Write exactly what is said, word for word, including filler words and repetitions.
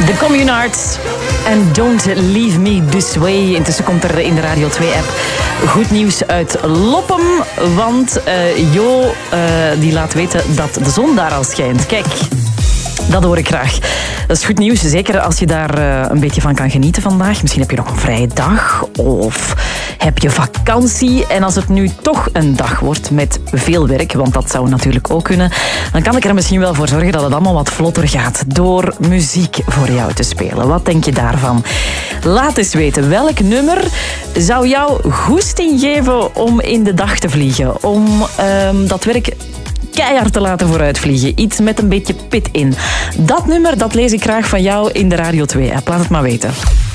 The Communards en Don't Leave Me This Way. Intussen komt er in de Radio twee-app goed nieuws uit Loppem. Want uh, Jo uh, die laat weten dat de zon daar al schijnt. Kijk, dat hoor ik graag. Dat is goed nieuws, zeker als je daar uh, een beetje van kan genieten vandaag. Misschien heb je nog een vrije dag of heb je vakantie. En als het nu toch een dag wordt met veel werk, want dat zou natuurlijk ook kunnen, dan kan ik er misschien wel voor zorgen dat het allemaal wat vlotter gaat door muziek voor jou te spelen. Wat denk je daarvan? Laat eens weten, welk nummer zou jou goesting geven om in de dag te vliegen? Om um, dat werk keihard te laten vooruitvliegen. Iets met een beetje pit in. Dat nummer, dat lees ik graag van jou in de Radio twee-app. Laat het maar weten.